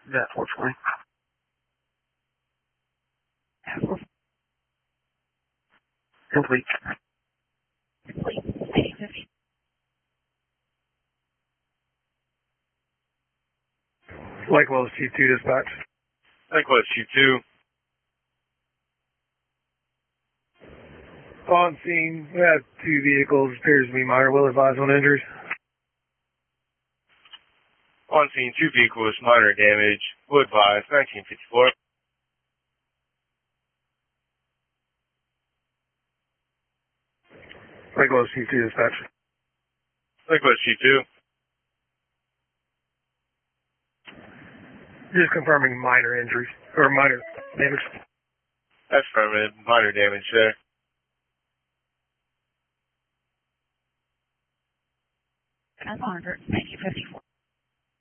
That 420. Complete. Likewise, Chief 2 dispatch. Likewise, Chief 2. On scene, we have 2 vehicles, appears to be minor, will advise on injuries. On scene, 2 vehicles, minor damage, will advise, 1954. Likewise, Chief 2 dispatch. Likewise, Chief 2. Just confirming minor injuries, or minor damage. Affirmative, minor damage there. That's 100.